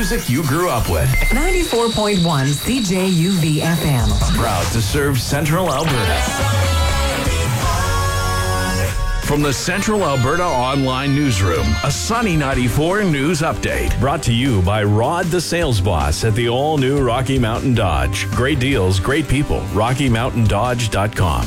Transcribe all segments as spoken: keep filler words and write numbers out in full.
music you grew up with. ninety-four point one C J U V F M. Proud to serve Central Alberta. From the Central Alberta Online Newsroom, a Sunny ninety-four news update. Brought to you by Rod the Sales Boss at the all-new Rocky Mountain Dodge. Great deals, great people. rocky mountain dodge dot com.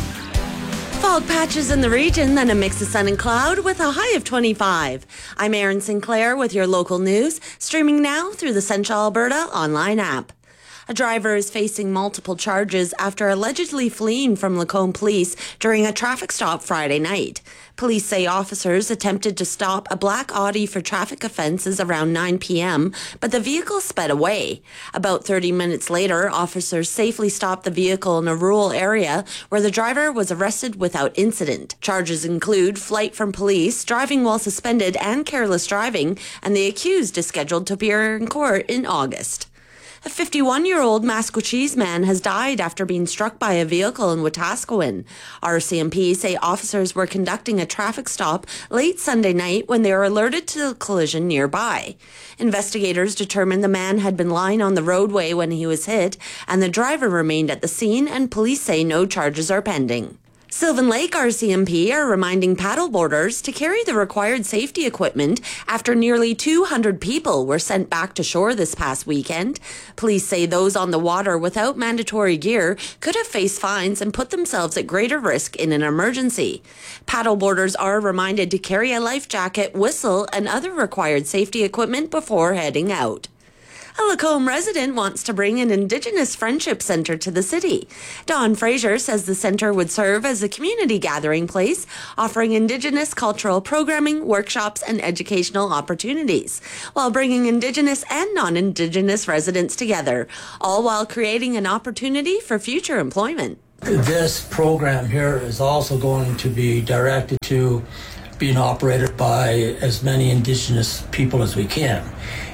Fog patches in the region, then a mix of sun and cloud with a high of twenty-five. I'm Erin Sinclair with your local news, streaming now through the Central Alberta Online app. A driver is facing multiple charges after allegedly fleeing from Lacombe Police during a traffic stop Friday night. Police say officers attempted to stop a black Audi for traffic offences around nine p.m., but the vehicle sped away. About thirty minutes later, officers safely stopped the vehicle in a rural area where the driver was arrested without incident. Charges include flight from police, driving while suspended, and careless driving, and the accused is scheduled to appear in court in August. A fifty-one-year-old Maskwacis man has died after being struck by a vehicle in Wetaskiwin. R C M P say officers were conducting a traffic stop late Sunday night when they were alerted to the collision nearby. Investigators determined the man had been lying on the roadway when he was hit, and the driver remained at the scene, and police say no charges are pending. Sylvan Lake R C M P are reminding paddleboarders to carry the required safety equipment after nearly two hundred people were sent back to shore this past weekend. Police say those on the water without mandatory gear could have faced fines and put themselves at greater risk in an emergency. Paddleboarders are reminded to carry a life jacket, whistle, and other required safety equipment before heading out. A Lacombe resident wants to bring an Indigenous Friendship Centre to the city. Dawn Fraser says the centre would serve as a community gathering place, offering Indigenous cultural programming, workshops, and educational opportunities, while bringing Indigenous and non-Indigenous residents together, all while creating an opportunity for future employment. This program here is also going to be directed to being operated by as many Indigenous people as we can.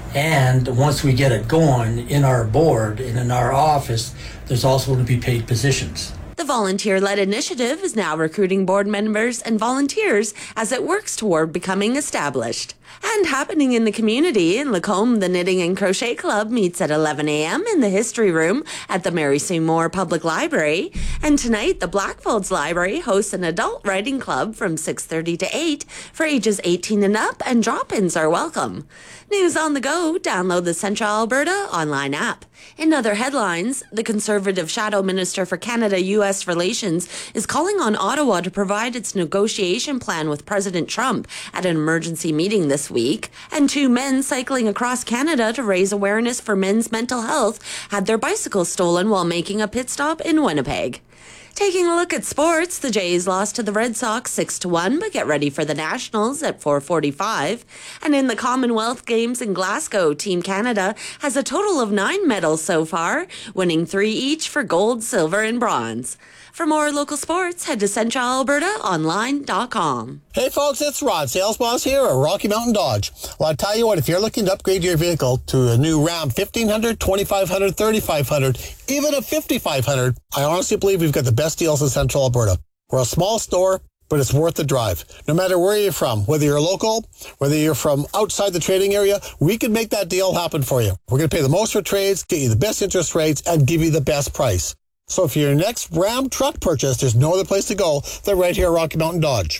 And once we get it going in our board and in our office, there's also going to be paid positions. The volunteer-led initiative is now recruiting board members and volunteers as it works toward becoming established. And happening in the community in Lacombe, the Knitting and Crochet Club meets at eleven a.m. in the History Room at the Mary Seymour Public Library. And tonight, the Blackfolds Library hosts an adult writing club from six thirty to eight for ages eighteen and up, and drop-ins are welcome. News on the go, download the Central Alberta online app. In other headlines, the Conservative Shadow Minister for Canada-U S Relations is calling on Ottawa to provide its negotiation plan with President Trump at an emergency meeting this week. And two men cycling across Canada to raise awareness for men's mental health had their bicycles stolen while making a pit stop in Winnipeg. Taking a look at sports, the Jays lost to the Red Sox six to one, but get ready for the Nationals at four forty-five. And in the Commonwealth Games in Glasgow, Team Canada has a total of nine medals so far, winning three each for gold, silver, and bronze. For more local sports, head to central alberta online dot com. Hey folks, it's Rod, sales boss here at Rocky Mountain Dodge. Well, I tell you what, if you're looking to upgrade your vehicle to a new Ram fifteen hundred, twenty-five hundred, thirty-five hundred, even a fifty-five hundred, I honestly believe we've got the best deals in Central Alberta. We're a small store, but it's worth the drive. No matter where you're from, whether you're local, whether you're from outside the trading area, we can make that deal happen for you. We're going to pay the most for trades, get you the best interest rates, and give you the best price. So for your next Ram truck purchase, there's no other place to go than right here at Rocky Mountain Dodge.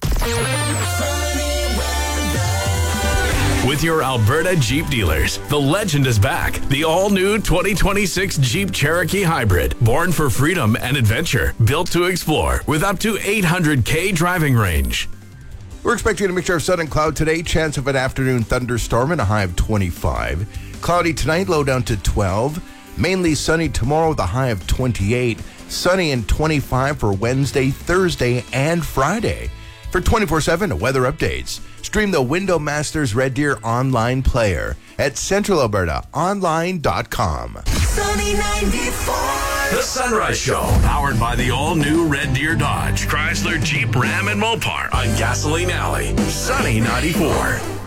With your Alberta Jeep dealers, the legend is back. The all-new twenty twenty-six Jeep Cherokee Hybrid. Born for freedom and adventure. Built to explore with up to eight hundred K driving range. We're expecting a mixture of sun and cloud today. Chance of an afternoon thunderstorm and a high of twenty-five. Cloudy tonight, low down to twelve. Mainly sunny tomorrow with a high of twenty-eight. Sunny and twenty-five for Wednesday, Thursday, and Friday. For twenty-four seven weather updates, stream the Window Masters Red Deer online player at central alberta online dot com. Sunny ninety-four. The Sunrise Show, powered by the all-new Red Deer Dodge, Chrysler, Jeep, Ram, and Mopar on Gasoline Alley. Sunny ninety-four.